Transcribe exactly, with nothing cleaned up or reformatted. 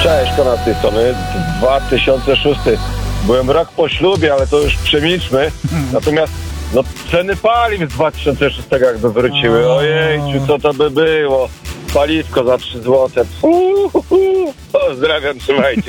Cześć, Konrad z tej strony. dwa tysiące szósty. Byłem rok po ślubie, ale to już przemilczmy. Natomiast no, ceny paliw z dwa tysiące szóstego jakby wróciły. Ojejciu, co to by było? Paliwko za trzy złote. Pozdrawiam, trzymajcie.